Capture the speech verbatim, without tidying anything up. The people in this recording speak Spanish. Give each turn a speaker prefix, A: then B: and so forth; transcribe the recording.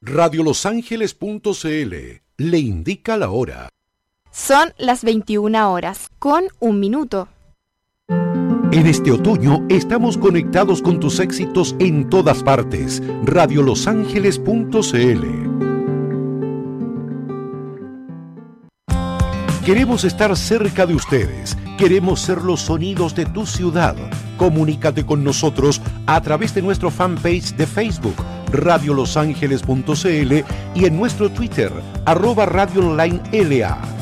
A: radio los ángeles punto c l le indica la hora.
B: Son las veintiuna horas, con un minuto.
A: En este otoño estamos conectados con tus éxitos en todas partes. radio los ángeles punto c l. Queremos estar cerca de ustedes. Queremos ser los sonidos de tu ciudad. Comunícate con nosotros a través de nuestro fanpage de Facebook, radio los ángeles punto c l, y en nuestro Twitter, arroba radio online L A.